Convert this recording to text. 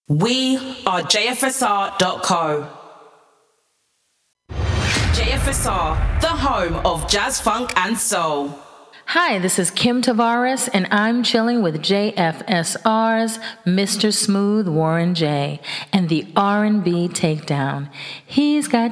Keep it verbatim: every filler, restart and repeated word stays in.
We are J F S R dot co. J F S R, the home of jazz, funk, and soul. Hi, this is Kim Tavares, and I'm chilling with J F S R's Mister Smooth Warren J and the R and B Takedown. He's got